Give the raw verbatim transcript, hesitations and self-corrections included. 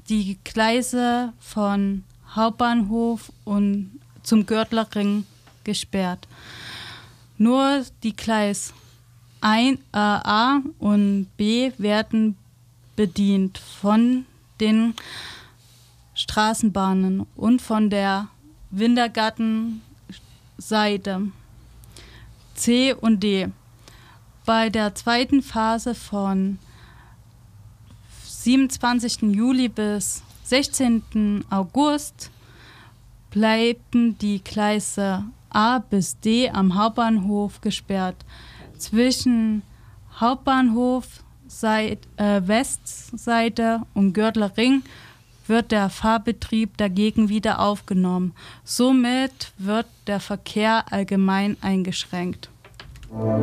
die Gleise von Hauptbahnhof und zum Gürtlerring gesperrt. Nur die Gleis ein, äh, A und B werden bedient von den Straßenbahnen und von der Wintergartenseite C und D. Bei der zweiten Phase von siebenundzwanzigsten Juli bis sechzehnten August bleiben die Gleise A bis D am Hauptbahnhof gesperrt. Zwischen Hauptbahnhof Seit, äh, Westseite und Gürtlerring wird der Fahrbetrieb dagegen wieder aufgenommen. Somit wird der Verkehr allgemein eingeschränkt.